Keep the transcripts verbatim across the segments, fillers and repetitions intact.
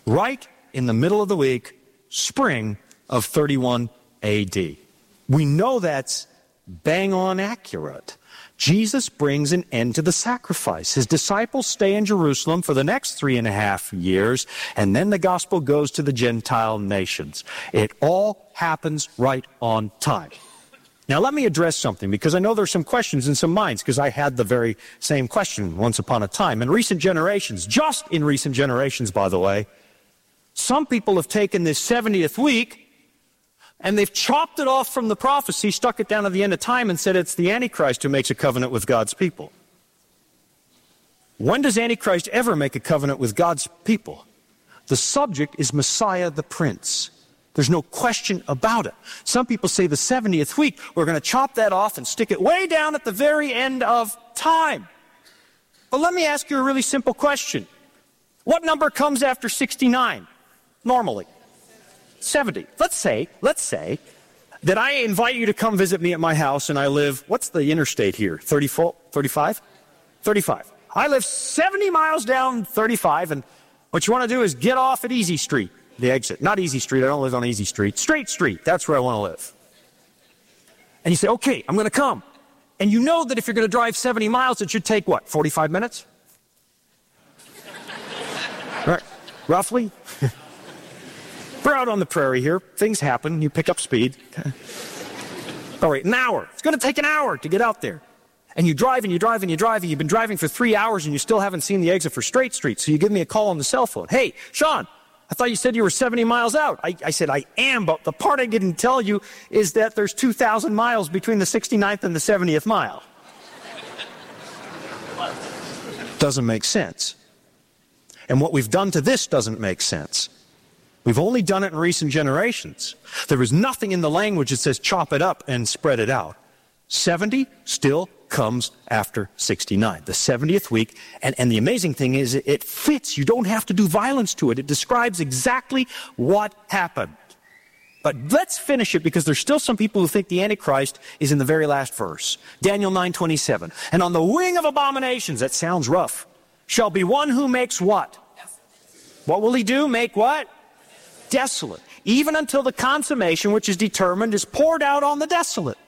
right in the middle of the week, spring of thirty-one A D. We know that's bang on accurate. Jesus brings an end to the sacrifice. His disciples stay in Jerusalem for the next three and a half years, and then the gospel goes to the Gentile nations. It all happens right on time. Now let me address something, because I know there's some questions in some minds, because I had the very same question once upon a time. In recent generations, just in recent generations, by the way, some people have taken this seventieth week and they've chopped it off from the prophecy, stuck it down to the end of time, and said it's the Antichrist who makes a covenant with God's people. When does Antichrist ever make a covenant with God's people? The subject is Messiah the Prince. There's no question about it. Some people say the seventieth week, we're going to chop that off and stick it way down at the very end of time. But let me ask you a really simple question. What number comes after sixty-nine, normally? seventy. Let's say, let's say that I invite you to come visit me at my house, and I live, what's the interstate here? thirty-four, thirty-five? thirty-five. I live seventy miles down thirty-five, and what you want to do is get off at Easy Street, the exit. Not Easy Street, I don't live on Easy Street. Straight Street, that's where I want to live. And you say, okay, I'm going to come. And you know that if you're going to drive seventy miles, it should take what, forty-five minutes? Right, roughly? We're out on the prairie here. Things happen. You pick up speed. All right, an hour. It's going to take an hour to get out there. And you drive and you drive and you drive, and you've been driving for three hours and you still haven't seen the exit for Straight Street. So you give me a call on the cell phone. Hey, Sean, I thought you said you were seventy miles out. I, I said, I am, but the part I didn't tell you is that there's two thousand miles between the sixty-ninth and the seventieth mile. Doesn't make sense. And what we've done to this doesn't make sense. We've only done it in recent generations. There is nothing in the language that says chop it up and spread it out. seventy still comes after sixty-nine, the seventieth week. And, and the amazing thing is it fits. You don't have to do violence to it. It describes exactly what happened. But let's finish it, because there's still some people who think the Antichrist is in the very last verse. Daniel nine twenty-seven. And on the wing of abominations, that sounds rough, shall be one who makes what? What will he do? Make what? Desolate, even until the consummation which is determined is poured out on the desolate.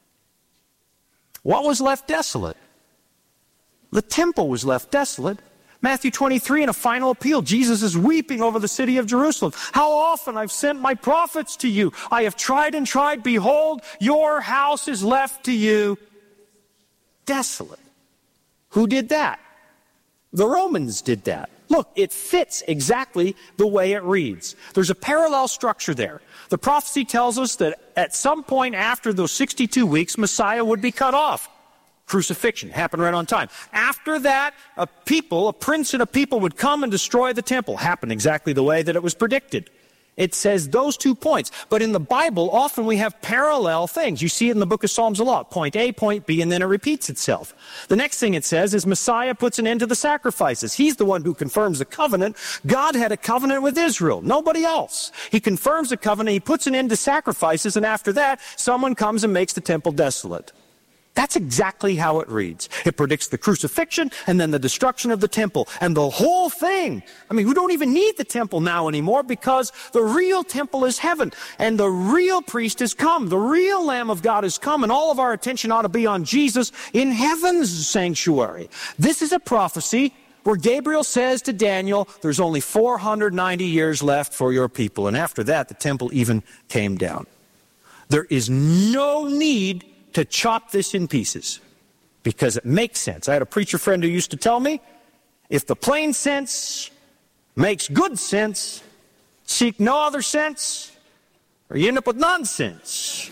What was left desolate? The temple was left desolate. Matthew twenty-three, in a final appeal, Jesus is weeping over the city of Jerusalem. How often I've sent my prophets to you. I have tried and tried. Behold, your house is left to you desolate. Who did that? The Romans did that. Look, it fits exactly the way it reads. There's a parallel structure there. The prophecy tells us that at some point after those sixty-two weeks, Messiah would be cut off. Crucifixion happened right on time. After that, a people, a prince and a people would come and destroy the temple. Happened exactly the way that it was predicted. It says those two points. But in the Bible, often we have parallel things. You see it in the book of Psalms a lot. Point A, point B, and then it repeats itself. The next thing it says is Messiah puts an end to the sacrifices. He's the one who confirms the covenant. God had a covenant with Israel, nobody else. He confirms the covenant, he puts an end to sacrifices, and after that, someone comes and makes the temple desolate. That's exactly how it reads. It predicts the crucifixion and then the destruction of the temple. And the whole thing, I mean, we don't even need the temple now anymore, because the real temple is heaven. And the real priest has come. The real Lamb of God has come. And all of our attention ought to be on Jesus in heaven's sanctuary. This is a prophecy where Gabriel says to Daniel, there's only four hundred ninety years left for your people. And after that, the temple even came down. There is no need to chop this in pieces, because it makes sense. I had a preacher friend who used to tell me, if the plain sense makes good sense, seek no other sense, or you end up with nonsense.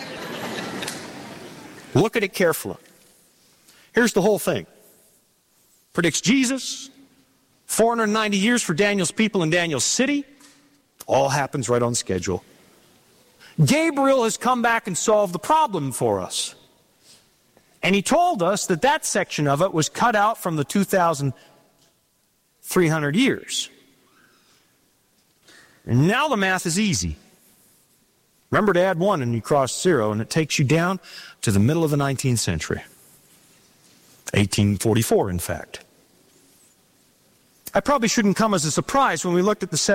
Look at it carefully. Here's the whole thing. Predicts Jesus, four hundred ninety years for Daniel's people in Daniel's city. All happens right on schedule. Gabriel has come back and solved the problem for us. And he told us that that section of it was cut out from the two thousand three hundred years. And now the math is easy. Remember to add one and you cross zero, and it takes you down to the middle of the nineteenth century. eighteen forty-four, in fact. I probably shouldn't come as a surprise when we looked at the